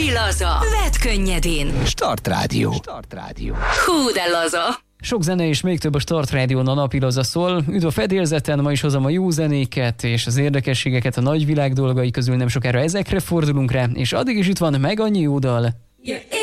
Napi laza. Vedd könnyedén. Start Rádió. Hú, de laza. Sok zene és még több a Start Rádión a Napi laza szól. Üdv a fedélzeten, ma is hozom a jó zenéket és az érdekességeket a nagyvilág dolgai közül, nem sokára ezekre fordulunk rá, és addig is itt van meg annyi jó dal.